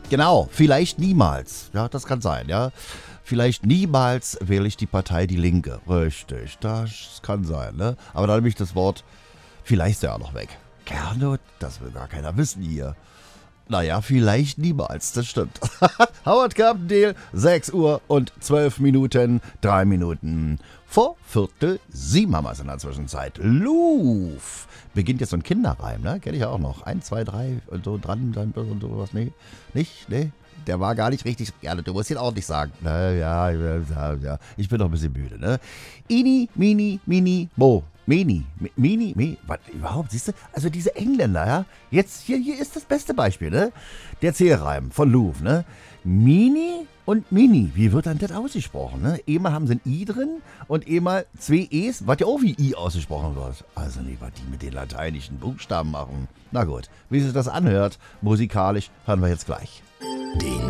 Genau, vielleicht niemals. Ja, das kann sein, ja. Vielleicht niemals wähle ich die Partei Die Linke. Richtig, das kann sein, ne? Aber dann nehme ich das Wort vielleicht ist ja auch noch weg. Gernot, das will gar keiner wissen hier. Naja, vielleicht niemals, das stimmt. Howard Carpendale, 6 Uhr und 12 Minuten, 3 Minuten vor 6:45 haben wir es in der Zwischenzeit. Luf beginnt jetzt so ein Kinderreim, ne? Kenn ich ja auch noch. 1, 2, 3 und so dran und sowas. Nee, nicht? Nee? Der war gar nicht richtig. Ja, du musst ihn auch nicht sagen. Ja. Ich bin doch ein bisschen müde, ne? Ini, mini, mini, mo. Was überhaupt, siehst du? Also diese Engländer, ja? Jetzt, hier ist das beste Beispiel, ne? Der Zählreim von Louvre, ne? Mini und Mini, wie wird dann das ausgesprochen, ne? Einmal haben sie ein I drin und einmal 2 E's, was ja auch wie I ausgesprochen wird. Also nee, was die mit den lateinischen Buchstaben machen. Na gut, wie sich das anhört, musikalisch, hören wir jetzt gleich. Den